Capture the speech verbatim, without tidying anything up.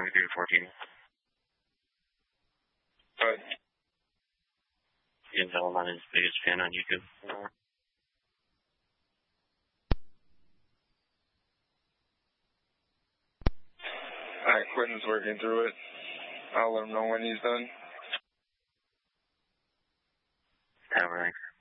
twenty-three to fourteen. But James Allen is the biggest fan on YouTube. Alright, Quentin's working through it. I'll let him know when he's done. Have a thanks.